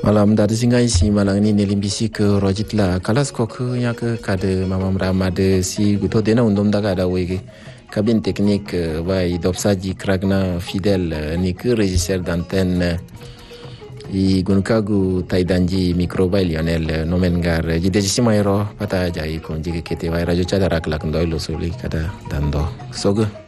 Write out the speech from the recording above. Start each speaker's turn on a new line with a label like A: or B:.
A: Malam dari singai si malang ni nelimbisi ke rojit la kalas kok ya ke kada mamam ramade si guto dena undom daga ada wege kabin teknik vai dopsaji kragna fidel ni ke regisseur d'antenne i gunkagu taidanji microbai Lionel nomengar jide simairo pata jai kon jige kete vai rajo chadara klak ndoilo soli kada dando sogo